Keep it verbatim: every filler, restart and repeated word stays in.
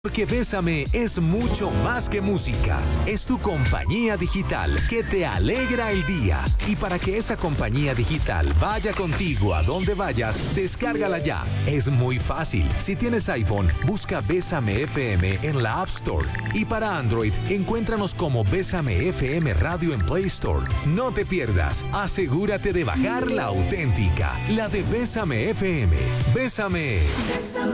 Porque Bésame es mucho más que música. Es tu compañía digital que te alegra el día. Y para que esa compañía digital vaya contigo a donde vayas, descárgala ya. Es muy fácil. Si tienes iPhone, busca Bésame F M en la App Store. Y para Android, encuéntranos como Bésame F M Radio en Play Store. No te pierdas. Asegúrate de bajar la auténtica, la de Bésame F M. Bésame.